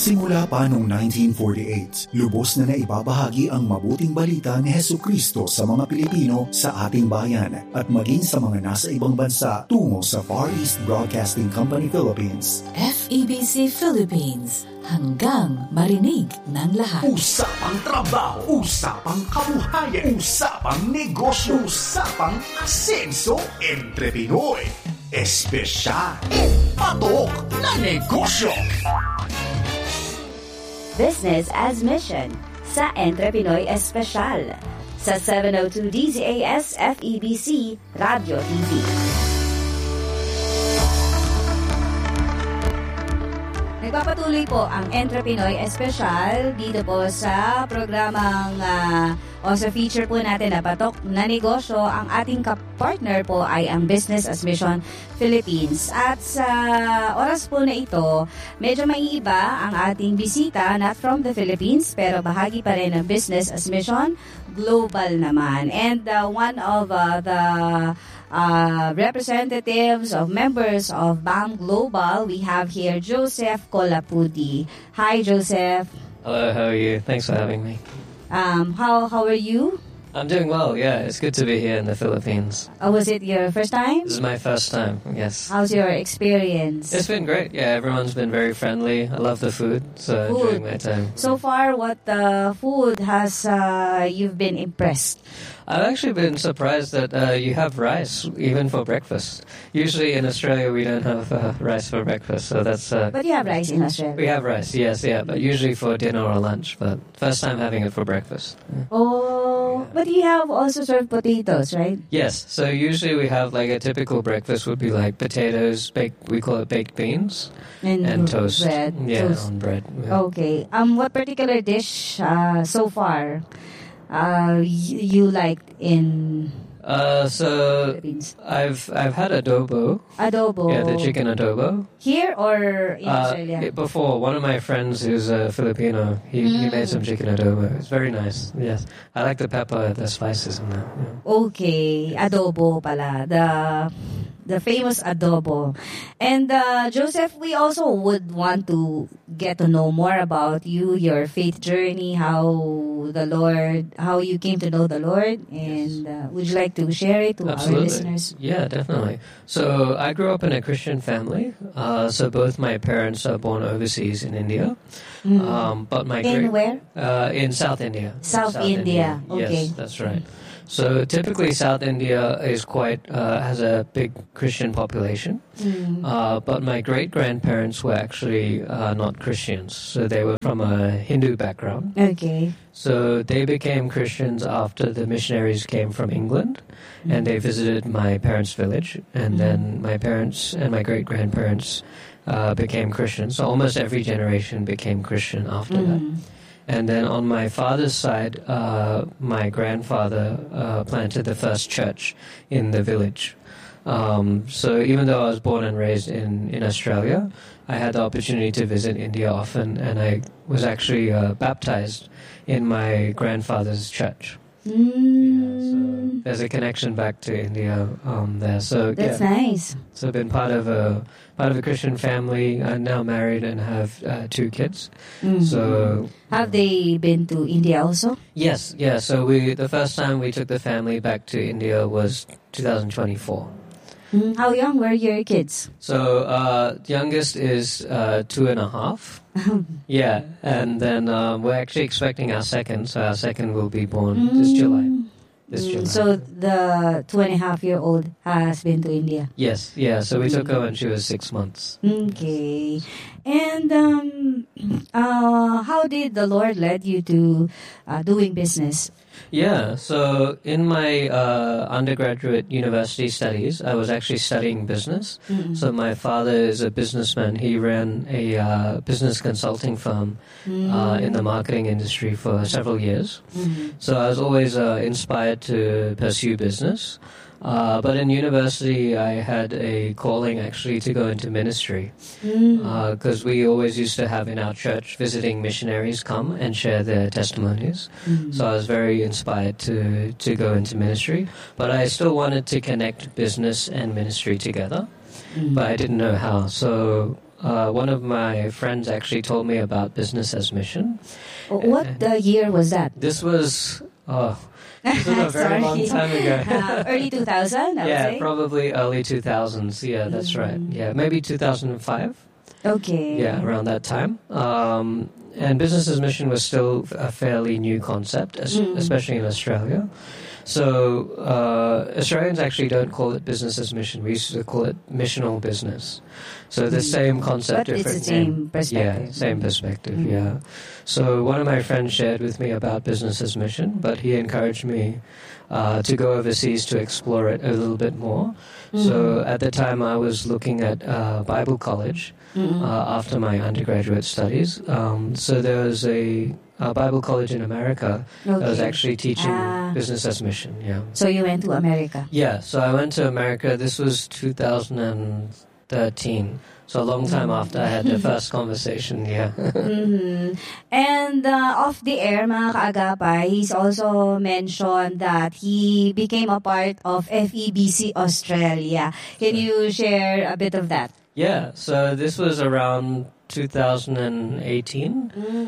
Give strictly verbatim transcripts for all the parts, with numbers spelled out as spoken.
Simula pa noong nineteen forty-eight, lubos na naibabahagi ang mabuting balita ni Hesukristo sa mga Pilipino sa ating bayan at maging sa mga nasa ibang bansa tungo sa Far East Broadcasting Company Philippines. F E B C Philippines, hanggang marinig ng lahat. Usapang trabaho, usapang kabuhayan, usapang negosyo, usapang asenso, entre Pinoy. Espesyal, patok na negosyo. Business as Mission sa Entre Pinoy Espesyal sa seven oh two D Z A S F E B C Radio T V. Nagpapatuloy po ang Entre Pinoy Espesyal dito po sa programang uh, o sa feature po natin na Patok na Negosyo. Ang ating ka-partner po ay ang Business as Mission Philippines. At sa oras po na ito, medyo maiiba ang ating bisita, not from the Philippines, pero bahagi pa rin ng Business as Mission, global naman. And uh, one of uh, the uh, representatives of members of B A M Global, we have here Joseph Colapudi. Hi, Joseph. Hello, how are you? Thanks for having me. Um, how how are you? I'm doing well, yeah. It's good to be here in the Philippines. Oh, was it your first time? This is my first time, yes. How's your experience? It's been great, yeah. Everyone's been very friendly. I love the food, so Food. enjoying my time. So far, what uh, food has uh, you've been impressed? I've actually been surprised that uh, you have rice, even for breakfast. Usually in Australia, we don't have uh, rice for breakfast, so that's... Uh, But you have rice in Australia? We have rice, yes, yeah, but usually for dinner or lunch, but first time having it for breakfast. Yeah. Oh, but you have also served potatoes, right? Yes, so usually we have like a typical breakfast would be like potatoes, baked, we call it baked beans, And, and toast. bread. Yeah, Toast. on bread. Yeah. Okay. Um, what particular dish uh, so far uh, y- you liked in Uh, so Philippines? I've I've had adobo. Adobo. Yeah, the chicken adobo. Here or in Uh, Australia? it- before, one of my friends who's a Filipino, he, he made some chicken adobo. It's very nice. Yes, I like the pepper, the spices, and that. Yeah. Okay, adobo pala. The the famous adobo. And uh, Joseph, we also would want to get to know more about you, your faith journey, how the Lord, how you came to know the Lord, and uh, would you like to share it to our Absolutely. listeners? Yeah, definitely. So I grew up in a Christian family. Uh, so both my parents are born overseas in India. Mm. Um, but my In great, where? Uh, in South India. South India, okay. Yes, that's right. So typically, South India is quite uh, has a big Christian population. Mm. Uh, but my great grandparents were actually uh, not Christians, so they were from a Hindu background. Okay. So they became Christians after the missionaries came from England, and they visited my parents' village, and then my parents and my great grandparents uh, became Christians. So almost every generation became Christian after that. And then on my father's side, uh, my grandfather uh, planted the first church in the village. Um, so even though I was born and raised in, in Australia, I had the opportunity to visit India often, and I was actually uh, baptized in my grandfather's church. Yeah, so there's a connection back to India um, there. So That's yeah. nice. So I've been part of a part of a Christian family. I'm now married and have uh, two kids. Mhm. So Have they been to India also? yes, yeah. So we the first time we took the family back to India was twenty twenty-four. Mm. How young were your kids? So uh, the youngest is uh, two and a half. Yeah, and then um, we're actually expecting our second. So our second will be born this July. This Mm, July. So the two and a half year old has been to India. yes, yeah. So we took her when she was six months. Okay. And um, uh, how did the Lord led you to uh, doing business? Yeah, so in my uh, undergraduate university studies, I was actually studying business. Mm-mm. So my father is a businessman. He ran a uh, business consulting firm uh, in the marketing industry for several years. Mhm. So I was always uh, inspired to pursue business. Uh, but in university, I had a calling actually to go into ministry because we always used to have in our church visiting missionaries come and share their testimonies. So I was very inspired to, to go into ministry. But I still wanted to connect business and ministry together, but I didn't know how. So uh, one of my friends actually told me about Business as Mission. What uh, year was that? This was, oh, this was a very long time ago. uh, early two thousand, I would Yeah, say? probably early two thousands. Yeah, that's right. Yeah, maybe two thousand five. Okay. Yeah, around that time. Um, and Business as Mission was still a fairly new concept, es- Mm. especially in Australia. So uh, Australians actually don't call it Business as Mission. We used to call it missional business. So the same concept, But it's different the same name. perspective. Yeah, same perspective, Mm. yeah. So one of my friends shared with me about Business as Mission, but he encouraged me uh, to go overseas to explore it a little bit more. So at the time I was looking at uh, Bible college uh, after my undergraduate studies. Um, so there was a, a Bible college in America that was Okay. actually teaching Ah. Business as Mission, yeah. So you went to America. Yeah, so I went to America. This was two thousand thirteen. So a long time after I had the first conversation, yeah. Mhm. And uh, off the air, mga kaagapay, he's also mentioned that he became a part of F E B C Australia. Can you share a bit of that? Yeah, so this was around two thousand eighteen.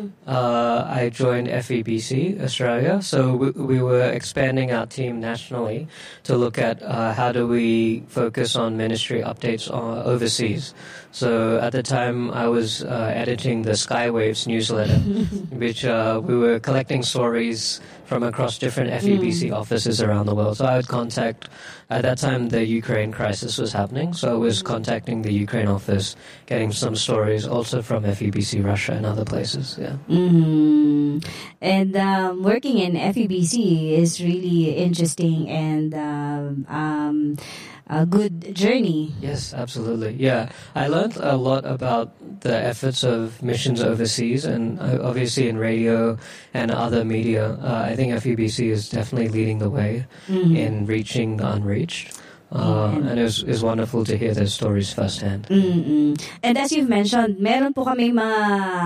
Uh, I joined F E B C Australia, so we, we were expanding our team nationally to look at uh, how do we focus on ministry updates uh, overseas. So at the time, I was uh, editing the Skywaves newsletter, which uh, we were collecting stories from across different F E B C offices around the world. So I would contact, at that time the Ukraine crisis was happening, so I was contacting the Ukraine office, getting some stories also from F E B C Russia and other places, yeah. Mm-hmm. And um, working in F E B C is really interesting and um, um, a good journey. Yes, absolutely. Yeah, I learned a lot about the efforts of missions overseas, and uh, obviously in radio and other media. Uh, I think F E B C is definitely leading the way in reaching the unreached. Uh, and it was, it was wonderful to hear those stories firsthand. Mm-mm. And as you've mentioned, meron po kami mga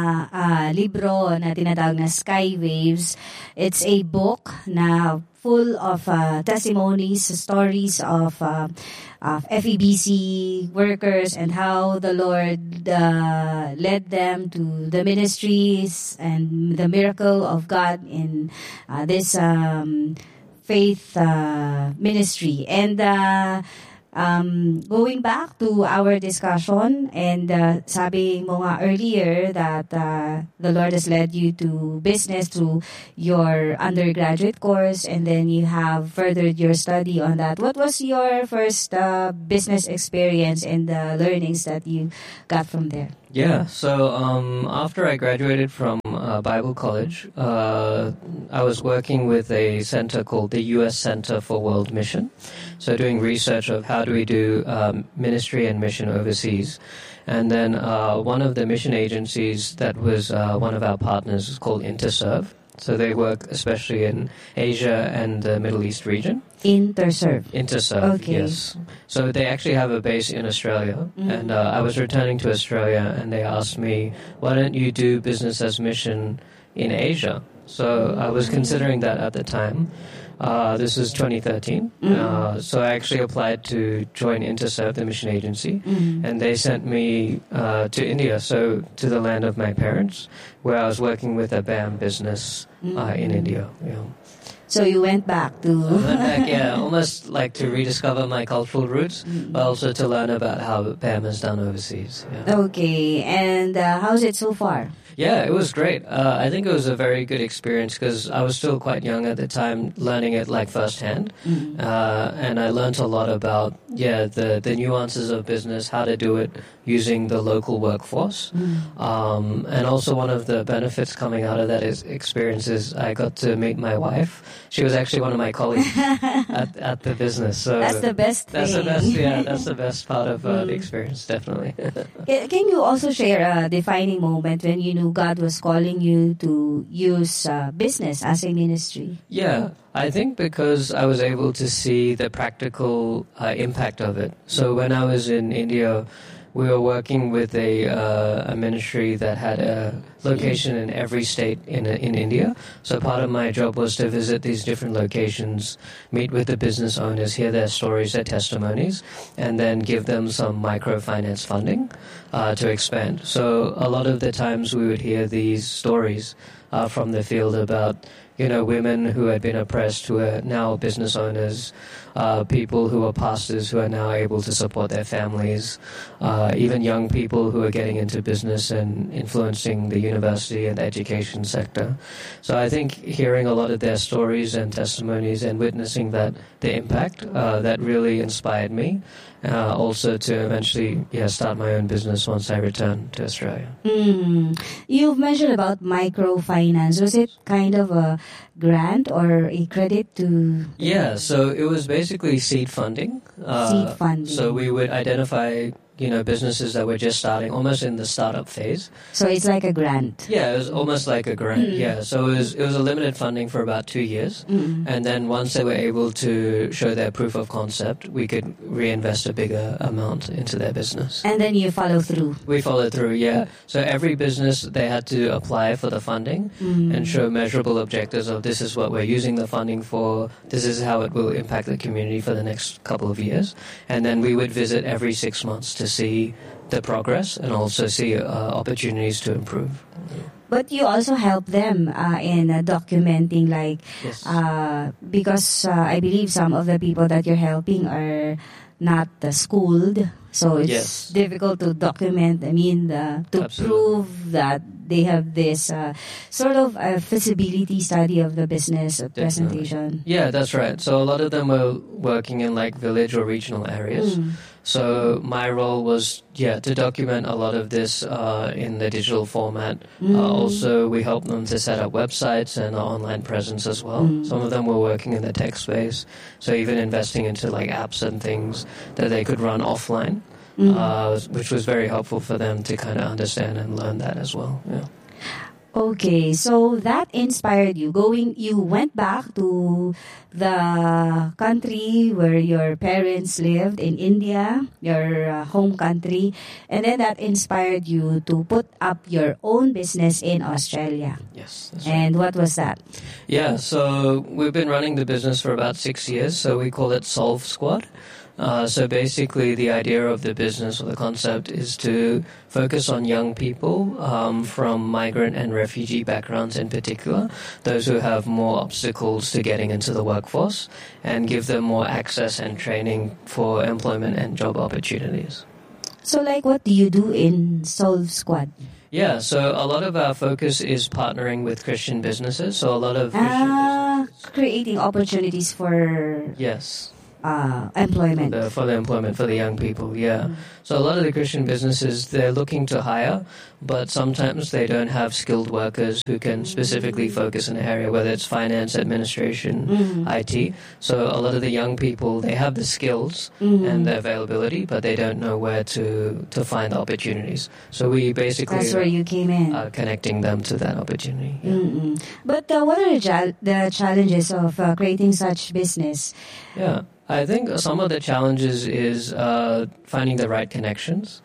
ah, libro na tinatawag na Skywaves. It's a book na full of uh, testimonies, stories of, uh, of F E B C workers and how the Lord uh, led them to the ministries and the miracle of God in uh, this um, faith uh, ministry. And uh, um, going back to our discussion, and uh, sabi mo nga earlier that uh, the Lord has led you to business through your undergraduate course, and then you have furthered your study on that. What was your first uh, business experience and the learnings that you got from there? Yeah, so um, after I graduated from uh, Bible College, uh, I was working with a center called the U S Center for World Mission. So doing research of how do we do um, ministry and mission overseas. And then uh, one of the mission agencies that was uh, one of our partners is called Interserve. So they work especially in Asia and the Middle East region. Interserve. Interserve, Okay. yes. So they actually have a base in Australia, Mm-hmm. and uh, I was returning to Australia, and they asked me, why don't you do business as mission in Asia? So I was considering that at the time. Uh, this is twenty thirteen. Mm-hmm. Uh, so I actually applied to join Interserve, the mission agency, Mm-hmm. and they sent me uh, to India, so to the land of my parents, where I was working with a B A M business uh, in India. Yeah. So you went back to... I went back, yeah, almost like to rediscover my cultural roots, but also to learn about how B A M is done overseas. Yeah, Okay, and uh, how's it so far? yeah it was great. Uh, I think it was a very good experience because I was still quite young at the time, learning it like firsthand, uh, and I learned a lot about yeah the the nuances of business, how to do it using the local workforce, um, and also one of the benefits coming out of that is experience is I got to meet my wife. She was actually one of my colleagues at at the business. So That's the best That's the thing. best. Yeah, that's the best part of uh, the experience, definitely. Can can you also share a defining moment when you knew God was calling you to use uh, business as a ministry? Yeah, I think because I was able to see the practical uh, impact of it. So when I was in India we were working with a uh, a ministry that had a location in every state in in India. So part of my job was to visit these different locations, meet with the business owners, hear their stories, their testimonies, and then give them some microfinance funding uh, to expand. So a lot of the times we would hear these stories uh, from the field about, you know, women who had been oppressed who are now business owners, uh, people who are pastors who are now able to support their families, uh, even young people who are getting into business and influencing the university and the education sector. So I think hearing a lot of their stories and testimonies and witnessing that, the impact, uh, that really inspired me. Uh, also to eventually yeah, start my own business once I return to Australia. Mm. You've mentioned about microfinance. Was it kind of a grant or a credit to... Yeah, so it was basically seed funding. Uh, Seed funding. So we would identify, you know, businesses that were just starting, almost in the startup phase. So it's like a grant. Yeah, it was almost like a grant. Mm. Yeah, so it was it was a limited funding for about two years, Mm. and then once they were able to show their proof of concept, we could reinvest a bigger amount into their business. And then you follow through. We followed through, yeah. So every business, they had to apply for the funding Mm. and show measurable objectives of this is what we're using the funding for, this is how it will impact the community for the next couple of years. And then we would visit every six months to see the progress and also see uh, opportunities to improve. But you also help them uh, in uh, documenting, like, Yes. uh, because uh, I believe some of the people that you're helping are not uh, schooled, so it's Yes. difficult to document. I mean, uh, to Absolutely. prove that they have this uh, sort of a feasibility study of the business uh, presentation. Yeah, that's right. So a lot of them were working in like village or regional areas. Mm. So my role was, yeah, to document a lot of this uh, in the digital format. Mm. Uh, also, we helped them to set up websites and an online presence as well. Mm. Some of them were working in the tech space, so even investing into like apps and things that they could run offline, Mm. uh, which was very helpful for them to kind of understand and learn that as well. Yeah. Okay, so that inspired you. Going, you went back to the country where your parents lived in India, your uh, home country, and then that inspired you to put up your own business in Australia. Yes. That's right. And what was that? Yeah, so we've been running the business for about six years, so we call it Solve Squad. Uh, so basically the idea of the business or the concept is to focus on young people um, from migrant and refugee backgrounds in particular, those who have more obstacles to getting into the workforce, and give them more access and training for employment and job opportunities. So, like, what do you do in Solve Squad? Yeah, so a lot of our focus is partnering with Christian businesses, so a lot of Christian Ah, businesses. creating opportunities for Yes. uh, employment. The, for the employment for the young people, yeah. So a lot of the Christian businesses, they're looking to hire, but sometimes they don't have skilled workers who can specifically focus in an area, whether it's finance, administration, Mhm. I T. So a lot of the young people, they have the skills Mhm. and the availability, but they don't know where to, to find the opportunities. So we basically That's where you came in. are connecting them to that opportunity. Yeah. Mm-mm. But uh, what are the, chal- the challenges of uh, creating such business? Yeah, I think some of the challenges is uh, finding the right connections.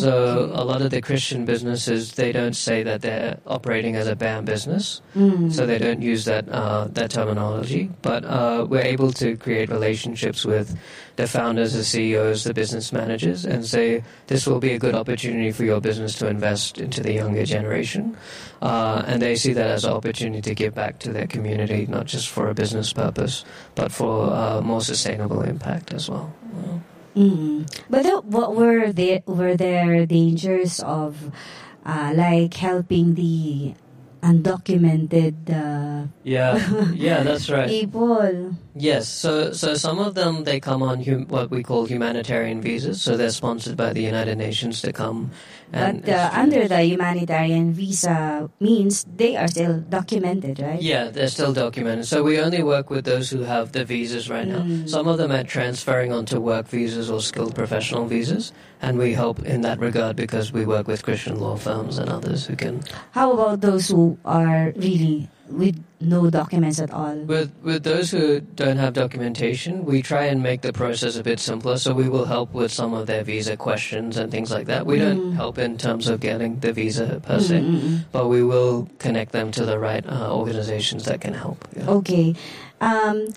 So a lot of the Christian businesses, they don't say that they're operating as a B A M business, Mm. so they don't use that uh, that terminology. But uh, we're able to create relationships with the founders, the C E Os, the business managers, and say this will be a good opportunity for your business to invest into the younger generation. Uh, and they see that as an opportunity to give back to their community, not just for a business purpose, but for uh, more sustainable impact as well. Yeah. Mm. But uh, what were there were there dangers of uh, like helping the undocumented uh, Yeah, yeah, that's right. people? Yes, so so some of them, they come on hum, what we call humanitarian visas, so they're sponsored by the United Nations to come. And, But uh, under the humanitarian visa means they are still documented, right? Yeah, they're still documented. So we only work with those who have the visas right now. Mm. Some of them are transferring onto work visas or skilled professional visas, and we help in that regard because we work with Christian law firms and others who can. How about those who are really with no documents at all? With with those who don't have documentation, we try and make the process a bit simpler. So we will help with some of their visa questions and things like that. We don't help in terms of getting the visa per se, but we will connect them to the right uh, organizations that can help. Yeah. Okay. Um,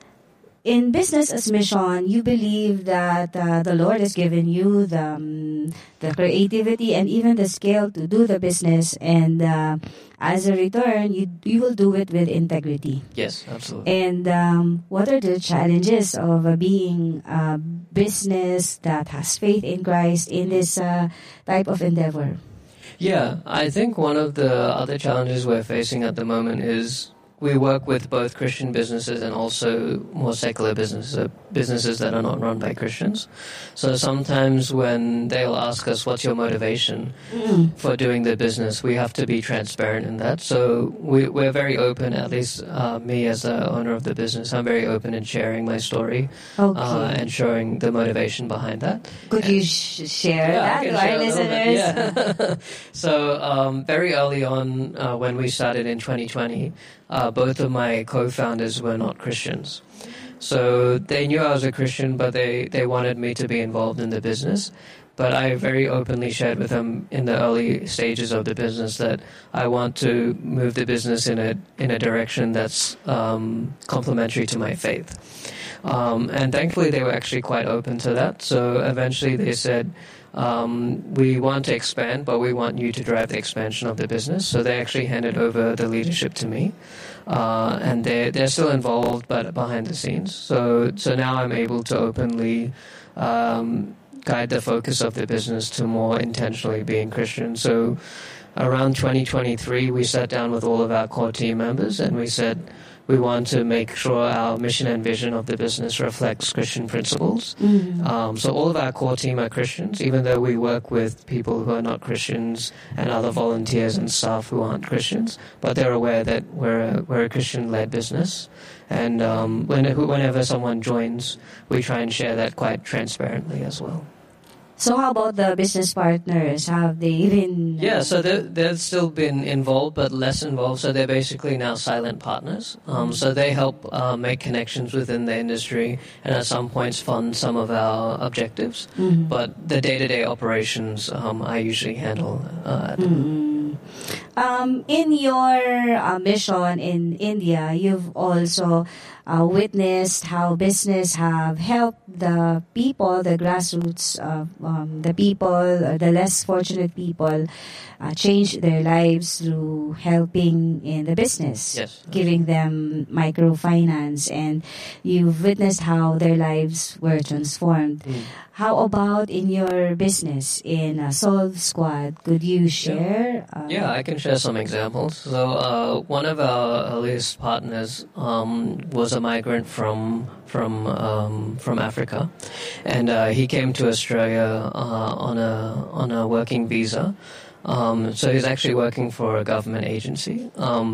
in business as mission, you believe that uh, the Lord has given you the um, the creativity and even the skill to do the business, and uh, as a return, you you will do it with integrity. Yes, absolutely. And um, what are the challenges of uh, being a business that has faith in Christ in this uh, type of endeavor? Yeah, I think one of the other challenges we're facing at the moment is we work with both Christian businesses and also more secular businesses, uh, businesses that are not run by Christians. So sometimes when they'll ask us, what's your motivation mm. for doing the business, we have to be transparent in that. So we, we're very open, at least uh, me as the owner of the business, I'm very open in sharing my story okay. uh, and showing the motivation behind that. Could and, you sh- share yeah, that to our listeners? Yeah. So um, very early on uh, when we started in twenty twenty, Uh, both of my co-founders were not Christians. So they knew I was a Christian, but they, they wanted me to be involved in the business. But I very openly shared with them in the early stages of the business that I want to move the business in a in a direction that's um, complementary to my faith. Um, and thankfully, they were actually quite open to that. So eventually they said, Um, we want to expand, but we want you to drive the expansion of the business. So they actually handed over the leadership to me, uh, and they're they're still involved, but behind the scenes. So so now I'm able to openly um, guide the focus of the business to more intentionally being Christian. So around twenty twenty-three, we sat down with all of our core team members, and we said, we want to make sure our mission and vision of the business reflects Christian principles. Mm-hmm. Um, so all of our core team are Christians, even though we work with people who are not Christians and other volunteers and staff who aren't Christians, but they're aware that we're a, we're a Christian-led business. And um, when, whenever someone joins, we try and share that quite transparently as well. So how about the business partners? Have they been... Uh, yeah, so they've still been involved, but less involved. So they're basically now silent partners. Um, so they help uh, make connections within the industry and at some points fund some of our objectives. Mm-hmm. But the day-to-day operations um, I usually handle uh, at the mm-hmm. um, in your uh, mission in India, you've also uh, witnessed how business have helped the people, the grassroots, uh, um, the people, uh, the less fortunate people, uh, change their lives through helping in the business, yes, giving them microfinance, and you've witnessed how their lives were transformed. Mm. How about in your business in uh, Solve Squad? Could you share? Yeah, uh, yeah I can share some examples. So uh, one of our earliest partners um, was a migrant from from um, from Africa, and uh, he came to Australia uh, on a on a working visa. Um, so he's actually working for a government agency. Um,